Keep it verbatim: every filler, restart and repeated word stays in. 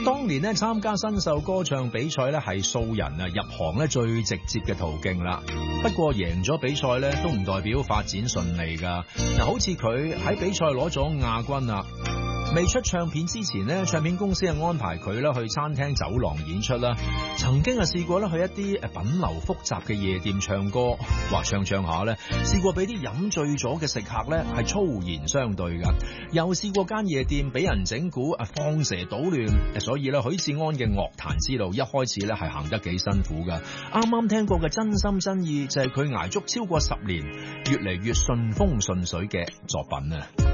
當年咧參加新秀歌唱比賽咧係素人啊入行咧最直接嘅途徑啦。不過贏咗比賽咧都唔代表發展順利噶。嗱，好似佢喺比賽攞咗亞軍啦。未出唱片之前呢，唱片公司係安排佢啦去餐廳走廊演出啦。曾經啊試過咧去一啲誒品流複雜嘅夜店唱歌，話唱唱下咧，試過俾啲飲醉咗嘅食客咧係粗言相對噶。又試過間夜店俾人整蠱啊放蛇搗亂，所以咧許志安嘅樂壇之路一開始咧係行得幾辛苦噶。啱啱聽過嘅真心真意就係佢捱足超過十年，越嚟越順風順水嘅作品啊！